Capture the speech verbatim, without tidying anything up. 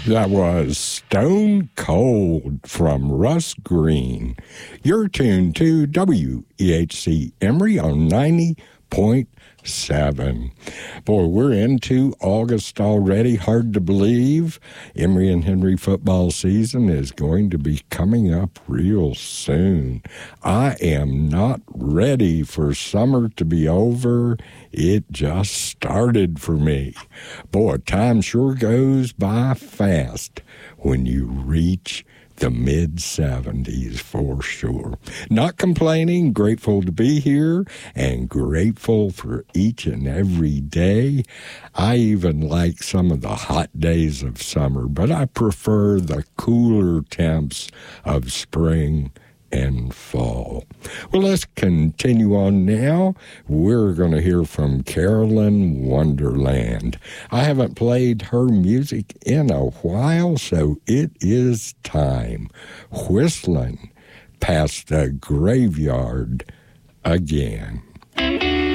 That was Stone Cold from Russ Green. You're tuned to W E H C Emory on ninety point seven. Boy, we're into August already. Hard to believe. Emory and Henry football season is going to be coming up real soon. I am not ready for summer to be over. It just started for me. Boy, time sure goes by fast when you reach the mid seventies for sure. Not complaining, grateful to be here, and grateful for each and every day. I even like some of the hot days of summer, but I prefer the cooler temps of spring and fall. Well, let's continue on now. We're going to hear from Carolyn Wonderland. I haven't played her music in a while, so it is time. Whistling past the graveyard again.